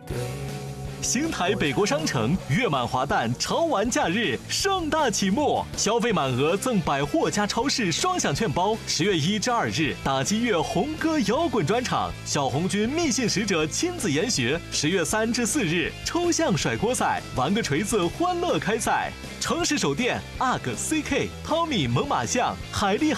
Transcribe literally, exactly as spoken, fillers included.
新台北国商城月满华诞潮玩假日盛大启幕，消费满额赠百货加超市双享券包。十月一至二日，打击乐红歌摇滚专场，小红军密信使者亲子研学。十月三至四日，抽象甩锅赛，玩个锤子，欢乐开赛。城市首店 U G C K、汤米猛犸象、海利。